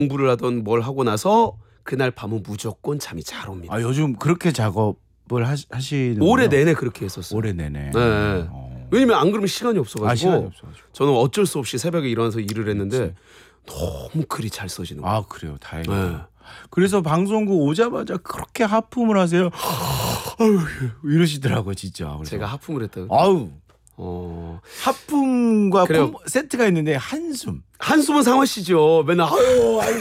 공부를 하던 뭘 하고 나서 그날 밤은 무조건 잠이 잘 옵니다. 아 요즘 그렇게 작업을 하시는 올해 내내 그렇게 했었어요. 올해 내내. 네. 왜냐면 안 그러면 시간이 없어가지고. 아 시간이 없어가지고. 저는 어쩔 수 없이 새벽에 일어나서 일을 했는데 너무 글이 잘 써지는 거예요. 아 그래요, 다행이에요. 네. 그래서 방송국 오자마자 그렇게 하품을 하세요. 아유, 이러시더라고요, 진짜. 그래서. 제가 하품을 했다. 아우 하품과 그래요. 세트가 있는데 한숨. 한숨은 상화 씨죠. 맨날 아유